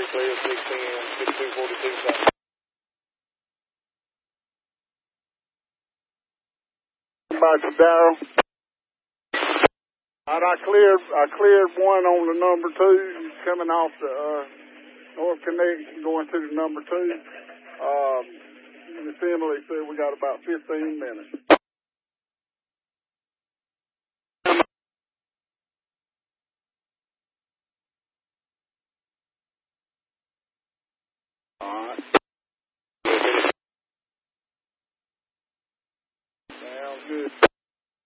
clear, 610, 6242 south. Back to Darrell. All right, I cleared one on the number 2, coming off the North Connect, going to the number 2. The family said we got about 15 minutes. All right. Sounds good.